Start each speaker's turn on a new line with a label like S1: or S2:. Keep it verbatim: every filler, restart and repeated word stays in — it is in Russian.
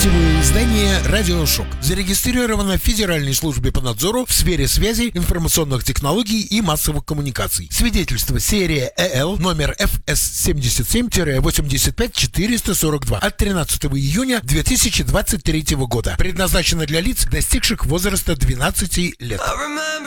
S1: Гостевое издание «Радиошок» зарегистрировано в Федеральной службе по надзору в сфере связи, информационных технологий и массовых коммуникаций. Свидетельство серия ЭЛ номер эф эс семьдесят семь восемьдесят пять четыреста сорок два от тринадцатого июня две тысячи двадцать третьего года. Предназначено для лиц, достигших возраста двенадцати лет.